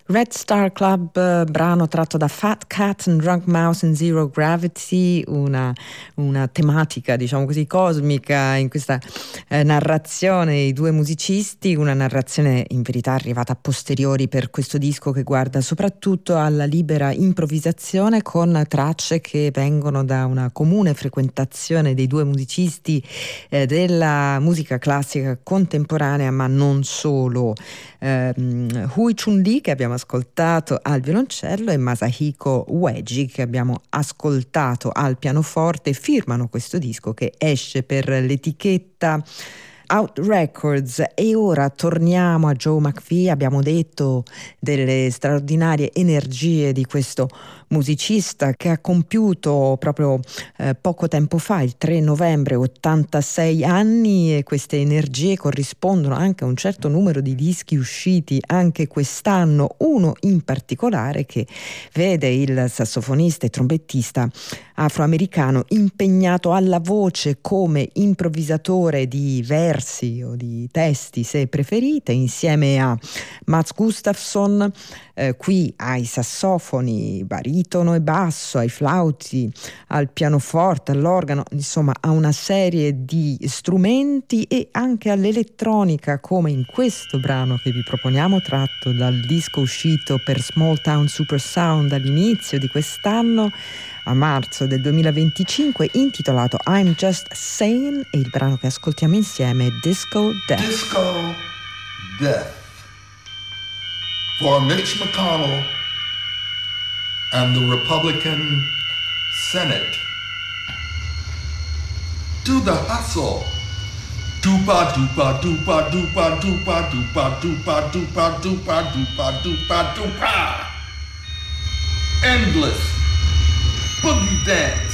Red Star Club, brano tratto da Fat Cat and Drunk Mouse in Zero Gravity, una tematica, diciamo così, cosmica in questa narrazione, i due musicisti, una narrazione in verità arrivata a posteriori per questo disco che guarda soprattutto alla libera improvvisazione con tracce che vengono da una comune frequentazione dei due musicisti della musica classica contemporanea, ma non solo. Hui Chun-Li, che abbiamo ascoltato al violoncello, e Masahiko Ueji, che abbiamo ascoltato al pianoforte, firmano questo disco che esce per l'etichetta Out Records. E ora torniamo a Joe McPhee. Abbiamo detto delle straordinarie energie di questo musicista che ha compiuto proprio poco tempo fa, il 3 novembre, 86 anni, e queste energie corrispondono anche a un certo numero di dischi usciti anche quest'anno, uno in particolare che vede il sassofonista e trombettista afroamericano impegnato alla voce come improvvisatore di versi o di testi, se preferite, insieme a Mats Gustafsson, qui ai sassofoni baritono e basso, ai flauti, al pianoforte, all'organo, insomma a una serie di strumenti, e anche all'elettronica, come in questo brano che vi proponiamo, tratto dal disco uscito per Small Town Super Sound all'inizio di quest'anno, a marzo del 2025, intitolato I'm Just Saying, e il brano che ascoltiamo insieme è Disco Death. Disco Death for Mitch McConnell and the Republican Senate. Do the hustle. Doopa doopa doopa doopa doopa doopa doopa doopa doopa doopa doopa doopa. Endless boogie dance.